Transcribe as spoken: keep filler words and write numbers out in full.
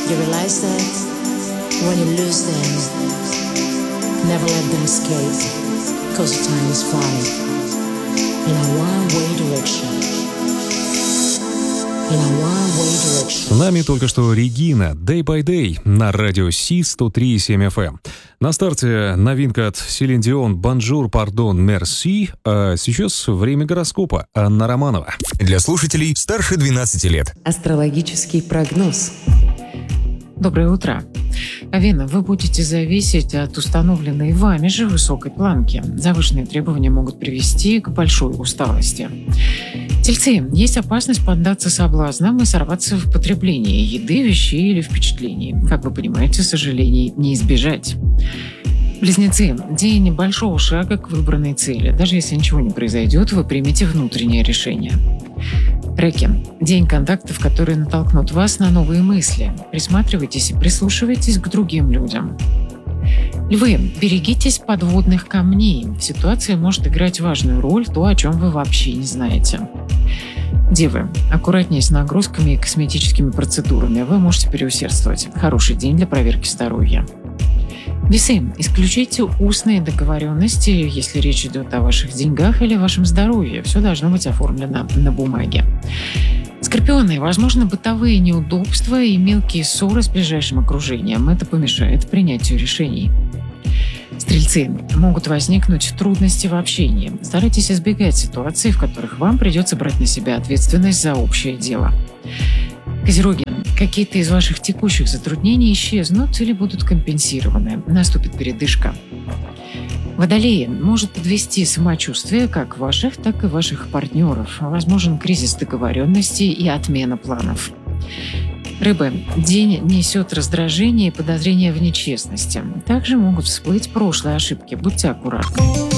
You realize that when you lose them, never let them escape, cause the time is flying in a one-way direction. С нами только что Регина, Day by Day, на радио Си сто три и семь эф эм. На старте новинка от Селин Дион «Bonjour, pardon, merci», а сейчас время гороскопа. Анна Романова. Для слушателей старше двенадцати лет. Астрологический прогноз. Доброе утро. Овен, вы будете зависеть от установленной вами же высокой планки. Завышенные требования могут привести к большой усталости. Тельцы, есть опасность поддаться соблазнам и сорваться в потреблении еды, вещей или впечатлений. Как вы понимаете, сожалений не избежать. Близнецы, день большого шага к выбранной цели. Даже если ничего не произойдет, вы примете внутреннее решение. Раки, день контактов, которые натолкнут вас на новые мысли. Присматривайтесь и прислушивайтесь к другим людям. Львы, берегитесь подводных камней. В ситуации может играть важную роль то, о чем вы вообще не знаете. Девы, аккуратнее с нагрузками и косметическими процедурами. Вы можете переусердствовать. Хороший день для проверки здоровья. Весы, исключите устные договоренности, если речь идет о ваших деньгах или вашем здоровье. Все должно быть оформлено на бумаге. Скорпионы, возможно, бытовые неудобства и мелкие ссоры с ближайшим окружением. Это помешает принятию решений. Стрельцы, могут возникнуть трудности в общении. Старайтесь избегать ситуаций, в которых вам придется брать на себя ответственность за общее дело. Козероги, какие-то из ваших текущих затруднений исчезнут или будут компенсированы. Наступит передышка. Водолеи, может подвести самочувствие как ваших, так и ваших партнеров. Возможен кризис договоренностей и отмена планов. Рыбы, день несет раздражение и подозрения в нечестности. Также могут всплыть прошлые ошибки. Будьте аккуратны.